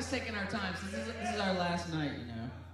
just taking our time. So this is our last night, you know.